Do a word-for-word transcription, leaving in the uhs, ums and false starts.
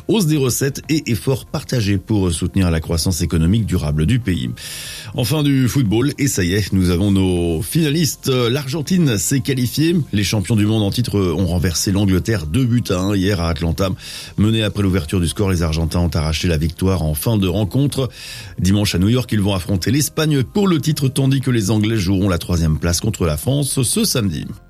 hausse des recettes et efforts partagés pour soutenir la croissance économique durable du pays. Enfin du football, et ça y est, nous avons nos finalistes. L'Argentine s'est qualifiée. Les champions du monde en titre ont renversé l'Angleterre deux buts à un hier à Atlanta. Menés après l'ouverture du score, les Argentins ont arraché la victoire en fin de rencontre. Dimanche à New York, ils vont affronter l'Espagne pour le titre, tandis que les Anglais joueront la troisième place contre la France ce samedi.